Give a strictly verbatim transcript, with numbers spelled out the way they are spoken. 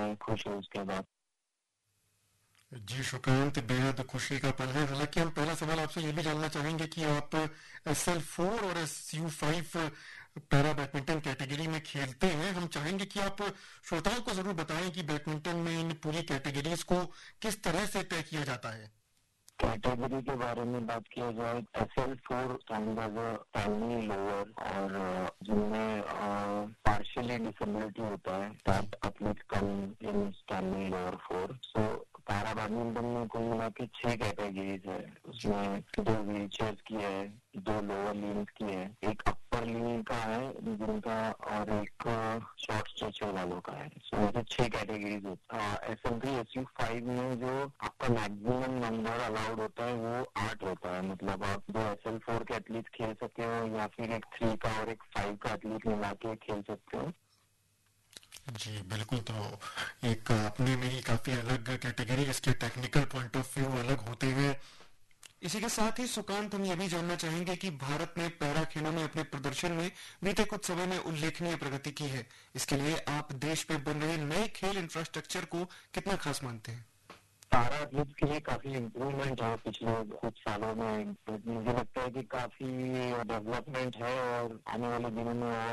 मैं खुश हूँ उसके बाद। जी शुक्रांत, बेहद खुशी का पल है। हालांकि हम पहला सवाल आपसे ये भी जानना चाहेंगे कि आप एस एल फोर और S U five para badminton category में खेलते हैं। हम चाहेंगे कि आप श्रोताओं को जरूर बताएं कि बैडमिंटन में इन पूरी कैटेगरीज को किस तरह से तय किया जाता है। कैटेगरी के बारे में बात किया जाए, S L four family lower और जिनमें पार्शियली डिसेबिलिटी होता है, that athlete come in family lower four. So para badminton में कुल मिला के छह कैटेगरीज है। उसमें दो व्हील चेयर्स की है, दो लोअर लिम्स की है, एक अपर लिम का है जिनका, और एक शॉर्ट स्ट्रेचर वालों का है। सो so, छह कैटेगरीज होता है। S L three S U five में जो आपका मैक्सिमम नंबर अलाउड होता है वो आठ होता है। मतलब आप दो एस एल फोर के एथलीट खेल सकते हो या फिर एक थ्री का और एक फाइव का एथलीट मिला के खेल सकते हो। जी बिल्कुल, तो एक अपने में ही काफी अलग कैटेगरी, इसके टेक्निकल पॉइंट ऑफ व्यू अलग होते हुए। इसी के साथ ही सुकांत, हम ये भी जानना चाहेंगे कि भारत ने पैरा खेलों में अपने प्रदर्शन में बीते कुछ समय में उल्लेखनीय प्रगति की है। इसके लिए आप देश में बन रहे नए खेल इंफ्रास्ट्रक्चर को कितना खास मानते हैं? पैरा एथलीट्स के लिए काफी इम्प्रूवमेंट है पिछले कुछ सालों में। मुझे लगता है कि काफी डेवलपमेंट है और आने वाले दिनों में और